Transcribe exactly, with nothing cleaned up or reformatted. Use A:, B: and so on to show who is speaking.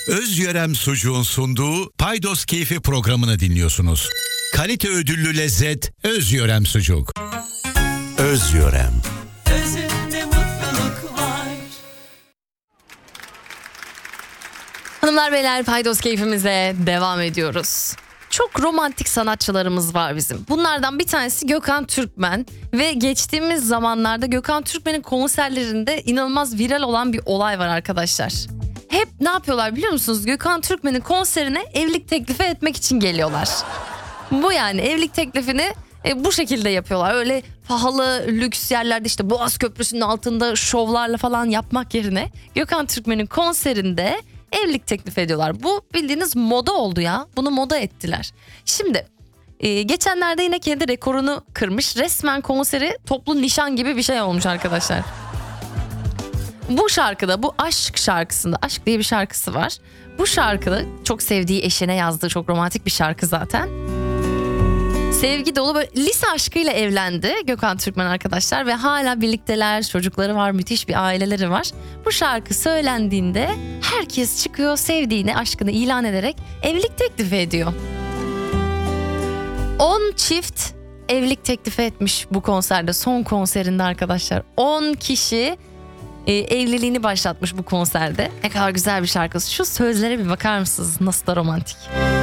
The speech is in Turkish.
A: Özyörem Sucuğun sunduğu Paydos Keyfi programını dinliyorsunuz. Kalite ödüllü lezzet Özyörem Sucuk. Özyörem.
B: Özünde mutluluk var.
C: Hanımlar beyler, Paydos Keyfimize devam ediyoruz. Çok romantik sanatçılarımız var bizim. Bunlardan bir tanesi Gökhan Türkmen ve geçtiğimiz zamanlarda Gökhan Türkmen'in konserlerinde inanılmaz viral olan bir olay var arkadaşlar. Hep ne yapıyorlar biliyor musunuz? Gökhan Türkmen'in konserine evlilik teklifi etmek için geliyorlar. Bu yani evlilik teklifini e, bu şekilde yapıyorlar. Öyle pahalı lüks yerlerde işte Boğaz Köprüsü'nün altında şovlarla falan yapmak yerine Gökhan Türkmen'in konserinde evlilik teklif ediyorlar. Bu bildiğiniz moda oldu ya. Bunu moda ettiler. Şimdi e, geçenlerde yine kendi rekorunu kırmış. Resmen konseri toplu nişan gibi bir şey olmuş arkadaşlar. Bu şarkıda, bu aşk şarkısında, aşk diye bir şarkısı var. Bu şarkıda çok sevdiği eşine yazdığı çok romantik bir şarkı zaten. Sevgi dolu böyle lise aşkıyla evlendi Gökhan Türkmen arkadaşlar ve hala birlikteler, çocukları var, müthiş bir aileleri var. Bu şarkı söylendiğinde herkes çıkıyor, sevdiğini, aşkını ilan ederek evlilik teklifi ediyor. on çift evlilik teklifi etmiş bu konserde, son konserinde arkadaşlar. on kişi e, evliliğini başlatmış bu konserde. Ne kadar güzel bir şarkı. Şu sözlere bir bakar mısınız? Nasıl da romantik.